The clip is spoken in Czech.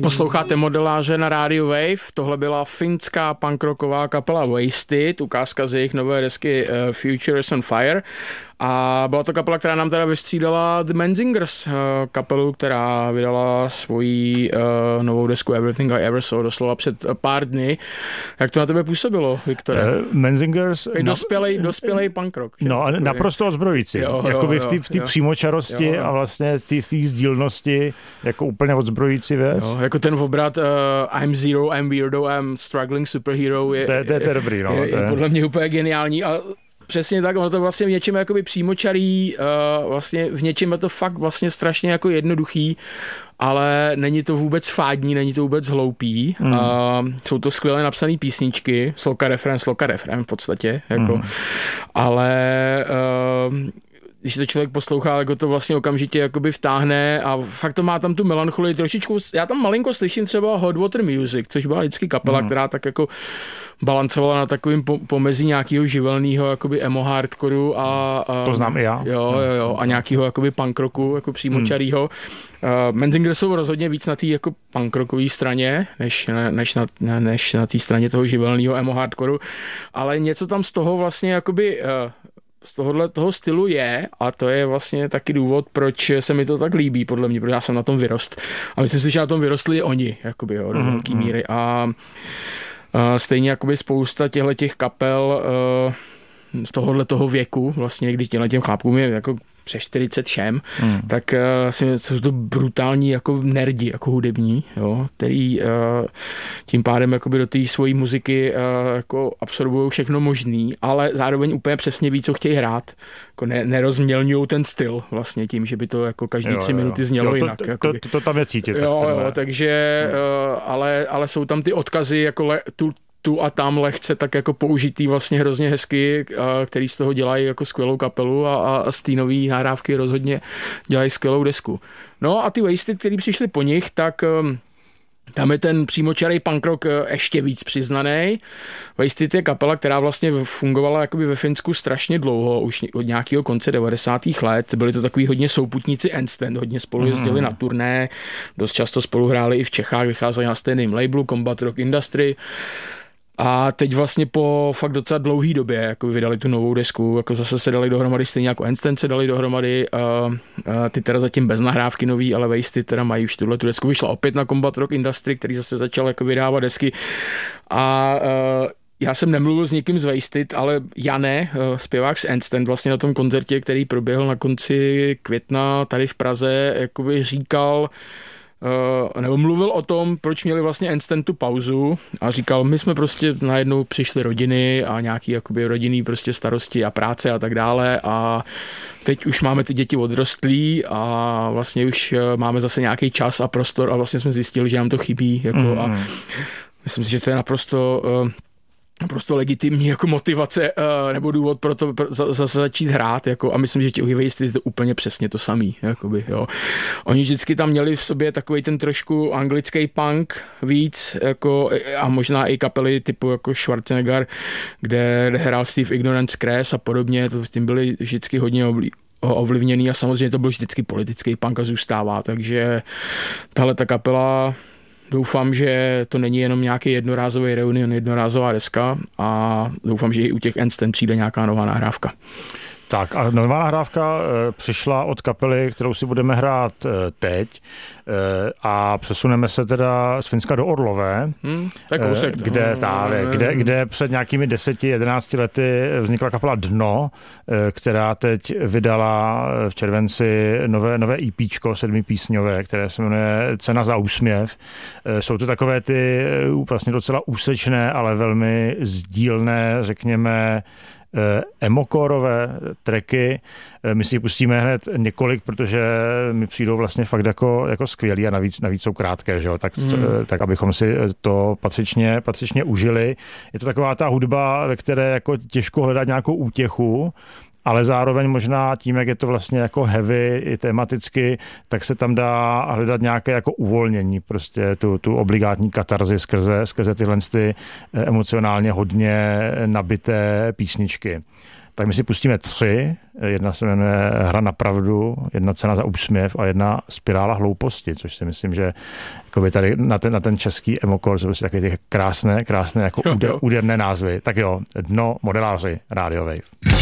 Posloucháte Modeláře na rádiu Wave, tohle byla finská punkrocková kapela Wasted, ukázka z jejich nové desky Future is on Fire. A byla to kapela, která nám teda vystřídala The Menzingers, kapelu, která vydala svoji novou desku Everything I Ever Saw doslova před pár dny. Jak to na tebe působilo, Viktore? Menzingers... Dospělej punk rock. No, naprosto ozbrojící. Jakoby v té přímočarosti a vlastně v té sdílnosti, jako úplně odzbrojící věc. Jo, jako ten obrat I'm Zero, I'm Weirdo, I'm Struggling Superhero je dobrý, no. Je podle mě úplně geniální a přesně tak, ono to vlastně v něčem jakoby přímočarý, vlastně v něčem je to fakt vlastně strašně jako jednoduchý, ale není to vůbec fádní, není to vůbec hloupý. Jsou to skvěle napsané písničky, sloka refrén v podstatě, jako, ale když to člověk poslouchá, jako to vlastně okamžitě jakoby vtáhne a fakt to má tam tu melancholii trošičku. Já tam malinko slyším třeba Hot Water Music, což byla vždycky kapela, která tak jako balancovala na takovým pomezí nějakého živelného jakoby emo hardcoreu a to znám i já. Jo, a nějakého jakoby punk rocku, jako přímočarýho. Menzingers jsou rozhodně víc na té jako punk rockové straně, než na té straně toho živelného emo hardcoreu, ale něco tam z toho vlastně jakoby z toho stylu je a to je vlastně taky důvod, proč se mi to tak líbí, podle mě, protože já jsem na tom vyrost. A myslím si, že na tom vyrostli oni, jakoby, jo, do velké míry. A stejně jakoby spousta těch kapel z toho věku, vlastně, když těm chlápkům je jako přes 40 všem, tak jsou to brutální jako nerdi, jako hudební, jo, který tím pádem jakoby do té svojí muziky jako absorbují všechno možný, ale zároveň úplně přesně ví, co chtějí hrát. Jako nerozmělňují ten styl vlastně tím, že by to jako každý 3 minuty znělo jinak. To tam je cítit. Takže ale jsou tam ty odkazy jako tu a tam lehce tak jako použitý vlastně hrozně hezky, který z toho dělají jako skvělou kapelu a z té nový nahrávky rozhodně dělají skvělou desku. No a ty Wasted, který přišli po nich, tak tam je ten přímočarý punk rock ještě víc přiznaný. Wasted je kapela, která vlastně fungovala jakoby ve Finsku strašně dlouho, už od nějakého konce 90. let. Byli to takový hodně souputníci Endstand, hodně spolu jezdili na turné, dost často spolu hráli i v Čechách, vycházeli na stejném labelu Combat Rock Industry. A teď vlastně po fakt docela dlouhý době jako vydali tu novou desku, jako zase se dali dohromady, stejně jako Endstand se dali dohromady, ty teda zatím bez nahrávky nový, ale Wasted teda mají už tu desku, vyšla opět na Combat Rock Industry, který zase začal jako vydávat desky a já jsem nemluvil s nikým z Wasted, ale Jane, zpěvák z Endstand, vlastně na tom koncertě, který proběhl na konci května tady v Praze, jakoby říkal, nebo mluvil o tom, proč měli vlastně Endstand tu pauzu a říkal, my jsme prostě najednou přišli rodiny a nějaký jakoby rodinný prostě starosti a práce a tak dále a teď už máme ty děti odrostlý a vlastně už máme zase nějaký čas a prostor a vlastně jsme zjistili, že nám to chybí jako a myslím si, že to je naprosto legitimní jako motivace nebo důvod pro to zase začít hrát jako, a myslím, že ti Wasted je to úplně přesně to samý. Jakoby, jo. Oni vždycky tam měli v sobě takový ten trošku anglický punk víc jako, a možná i kapely typu jako Schwarzenegger, kde hrál Steve Ignorance Crash a podobně, to tím byli vždycky hodně ovlivněný a samozřejmě to byl vždycky politický punk a zůstává, takže tahle ta kapela doufám, že to není jenom nějaký jednorázový reunion, jednorázová deska a doufám, že i u těch Endstand přijde nějaká nová nahrávka. Tak a nová nahrávka přišla od kapely, kterou si budeme hrát teď a přesuneme se teda z Finska do Orlové, kde před nějakými 10-11 lety vznikla kapela Dno, která teď vydala v červenci nové EPčko 7písňové, které se jmenuje Cena za úsměv. Jsou to takové ty vlastně docela úsečné, ale velmi sdílné, řekněme, emokórové tracky. My si pustíme hned několik, protože mi přijdou vlastně fakt jako skvělý a navíc jsou krátké, že jo? Tak abychom si to patřičně užili. Je to taková ta hudba, ve které jako těžko hledat nějakou útěchu, ale zároveň možná tím, jak je to vlastně jako heavy i tematicky, tak se tam dá hledat nějaké jako uvolnění, prostě tu obligátní katarzi skrze tyhle ty emocionálně hodně nabité písničky. tak my si pustíme 3. Jedna se jmenuje Hra na pravdu, jedna Cena za úsměv a jedna Spirála hlouposti, což si myslím, že jakoby tady na ten český emokor jsou takové ty krásné jako úderné názvy. Tak jo, Dno, modeláři, Radio Wave.